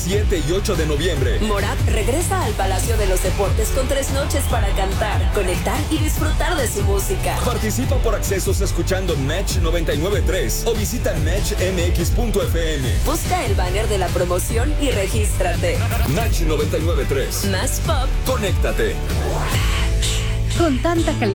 7 y 8 de noviembre. Morat regresa al Palacio de los Deportes con 3 noches para cantar, conectar y disfrutar de su música. Participa por accesos escuchando Match 99.3 o visita matchmx.fm. Busca el banner de la promoción y regístrate. Match 99.3. Más pop. Conéctate. Con tanta calidad